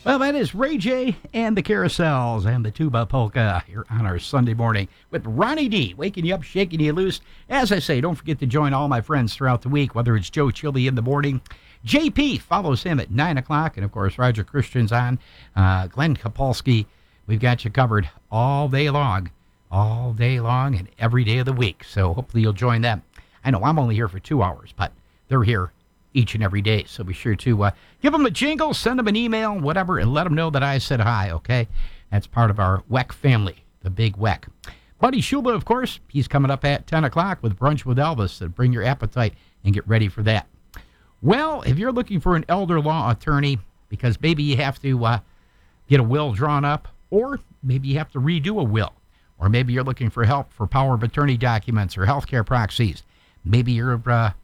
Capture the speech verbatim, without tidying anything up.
Well, that is Ray J and the Carousels and the Tuba Polka here on our Sunday morning with Ronnie D, waking you up, shaking you loose. As I say, don't forget to join all my friends throughout the week, whether it's Joe Chili in the morning. J P follows him at nine o'clock, and, of course, Roger Christian's on. Uh, Glenn Kapolsky, we've got you covered all day long, all day long and every day of the week. So hopefully you'll join them. I know I'm only here for two hours, but they're here each and every day. So be sure to uh, give them a jingle, send them an email, whatever, and let them know that I said hi, okay? That's part of our W E C family, the big W E C. Buddy Shula, of course, he's coming up at ten o'clock with Brunch with Elvis. So bring your appetite and get ready for that. Well, if you're looking for an elder law attorney, because maybe you have to uh, get a will drawn up, or maybe you have to redo a will, or maybe you're looking for help for power of attorney documents or healthcare proxies, maybe you're uh,